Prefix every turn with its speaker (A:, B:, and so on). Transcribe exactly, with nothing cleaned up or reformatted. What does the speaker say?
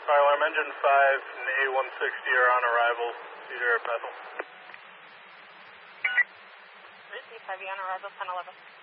A: Fire alarm engine five and A one sixty are on arrival. Cedar Bethel.
B: Receive heavy on arrival, ten eleven.